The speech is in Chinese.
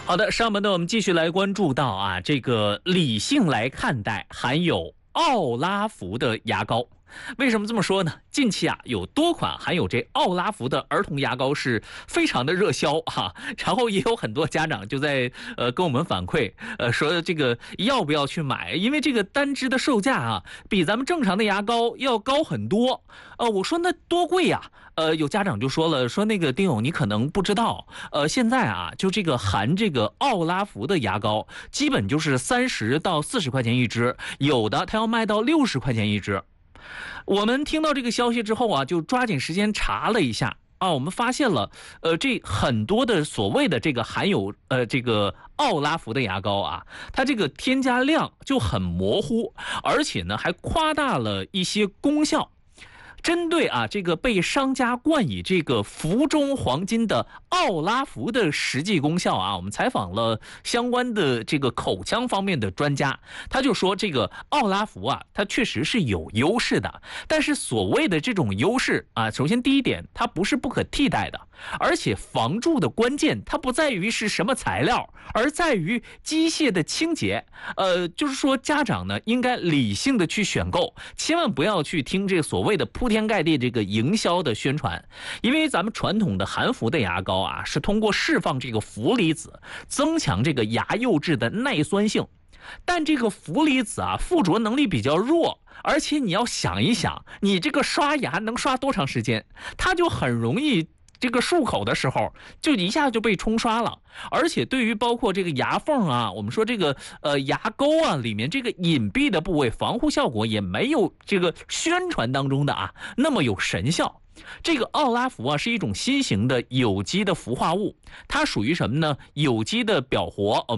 好的，上面呢我们继续来关注到啊，这个理性来看待含有奥拉福的牙膏。为什么这么说呢？近期啊，有多款含有这奥拉福的儿童牙膏是非常的热销哈，然后也有很多家长就在跟我们反馈，说这个要不要去买，因为这个单支的售价啊，比咱们正常的牙膏要高很多。我说那多贵呀？有家长就说了，说那个丁勇你可能不知道，现在啊，就这个含这个奥拉福的牙膏，基本就是30到40块钱一支，有的它要卖到60块钱一支。我们听到这个消息之后啊，就抓紧时间查了一下啊，我们发现了，这很多的所谓的这个含有这个奥拉福的牙膏啊，它这个添加量就很模糊，而且呢还夸大了一些功效。针对啊这个被商家冠以这个福中黄金的奥拉福的实际功效啊，我们采访了相关的这个口腔方面的专家，他就说这个奥拉福啊，它确实是有优势的，但是所谓的这种优势啊，首先第一点，它不是不可替代的，而且防蛀的关键它不在于是什么材料，而在于机械的清洁。就是说家长呢应该理性的去选购，千万不要去听这个所谓的铺天盖地这个营销的宣传，因为咱们传统的含氟的牙膏啊，是通过释放这个氟离子，增强这个牙釉质的耐酸性。但这个氟离子啊，附着能力比较弱，而且你要想一想，你这个刷牙能刷多长时间，它就很容易这个漱口的时候就一下就被冲刷了。而且对于包括这个牙缝啊，我们说这个牙沟啊里面这个隐蔽的部位，防护效果也没有这个宣传当中的啊那么有神效。这个奥拉福啊是一种新型的有机的氟化物，它属于什么呢？有机的表活。